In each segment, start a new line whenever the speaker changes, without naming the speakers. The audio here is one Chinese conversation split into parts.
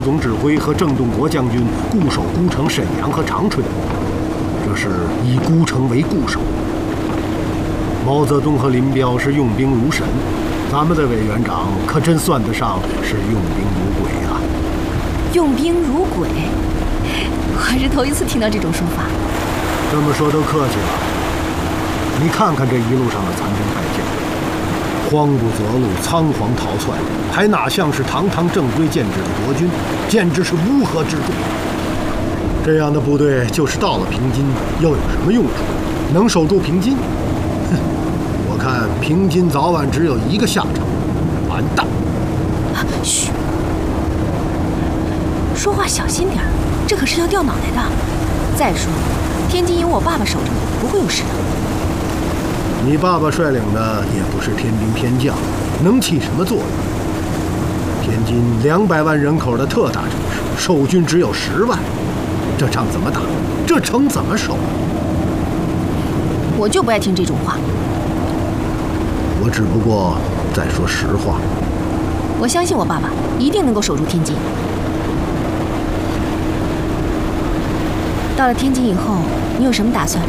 总指挥和郑洞国将军固守孤城、沈阳和长春，这是以孤城为固守。毛泽东和林彪是用兵如神，咱们的委员长可真算得上是用兵如鬼啊！
用兵如鬼，我还是头一次听到这种说法。
这么说都客气了。你看看这一路上的残兵败将，荒不择路，仓皇逃窜，还哪像是堂堂正规建制的国军，简直是乌合之众。这样的部队就是到了平津，又有什么用处？能守住平津？哼，我看平津早晚只有一个下场，完蛋！
嘘，说话小心点儿，这可是要掉脑袋的。再说，天津有我爸爸守着，不会有事的。
你爸爸率领的也不是天兵天将，能起什么作用？天津200万人口的特大城市，守军只有10万，这仗怎么打？这城怎么守？
我就不爱听这种话。
我只不过在说实话。
我相信我爸爸一定能够守住天津。到了天津以后，你有什么打算？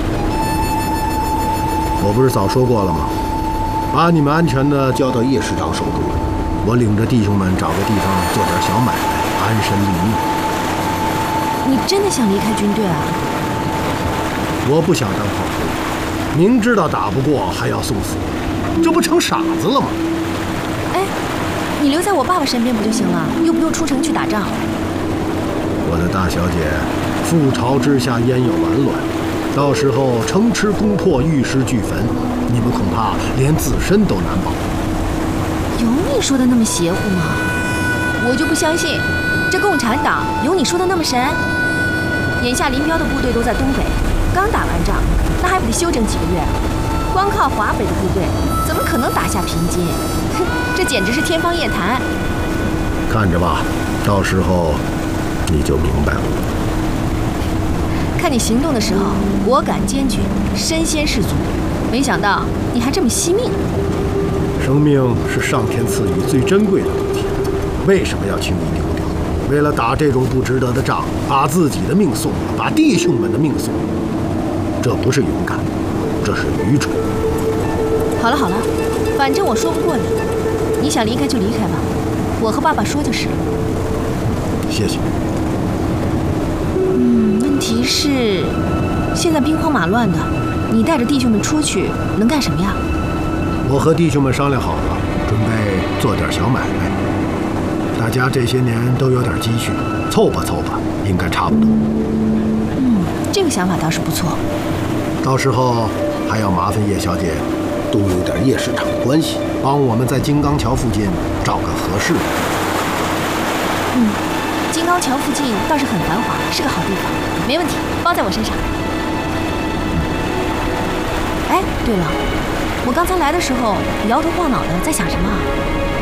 我不是早说过了吗？把你们安全的交到叶师长手中，我领着弟兄们找个地方做点小买卖，安身立命。
你真的想离开军队啊？
我不想当炮灰，明知道打不过还要送死，这不成傻子了吗？
哎，你留在我爸爸身边不就行了？又不用出城去打仗。
我的大小姐，覆巢之下焉有完卵？到时候城池攻破，玉石俱焚，你们恐怕连自身都难保。
有你说的那么邪乎吗？我就不相信，这共产党有你说的那么神？眼下林彪的部队都在东北，刚打完仗，那还不得休整几个月？光靠华北的部队，怎么可能打下平津？哼，这简直是天方夜谭。
看着吧，到时候你就明白了。
看你行动的时候果敢坚决，身先士卒，没想到你还这么惜命。
生命是上天赐予最珍贵的东西，为什么要轻易丢掉？为了打这种不值得的仗，把自己的命送了，把弟兄们的命送了，这不是勇敢，这是愚蠢。
好了好了，反正我说不过你，你想离开就离开吧，我和爸爸说就是了。
谢谢。
问题是，现在兵荒马乱的，你带着弟兄们出去能干什么呀？
我和弟兄们商量好了，准备做点小买卖。大家这些年都有点积蓄，凑吧凑吧，应该差不多。
这个想法倒是不错。
到时候还要麻烦叶小姐动用点叶市场的关系，帮我们在金刚桥附近找个合适的。
金刚桥附近倒是很繁华，是个好地方，没问题，包在我身上。哎，对了，我刚才来的时候摇头晃脑的，在想什么啊？